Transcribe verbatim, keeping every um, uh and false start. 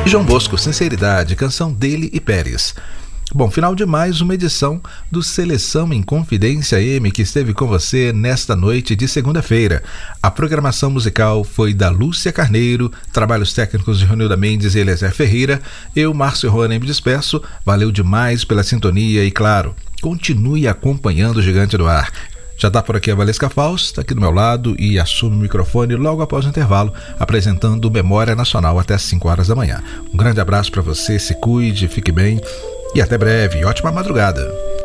João Bosco, Sinceridade, canção dele e Pérez. Bom, final de mais uma edição do Seleção em Confidência M, que esteve com você nesta noite de segunda-feira. A programação musical foi da Lúcia Carneiro, trabalhos técnicos de Ronilda Mendes e Eliezer Ferreira. Eu, Márcio Rony, me despeço. Valeu demais pela sintonia e, claro, continue acompanhando o Gigante do Ar. Já está por aqui a Valesca Fausto, está aqui do meu lado e assume o microfone logo após o intervalo, apresentando Memória Nacional até às cinco horas da manhã. Um grande abraço para você, se cuide, fique bem e até breve. Ótima madrugada.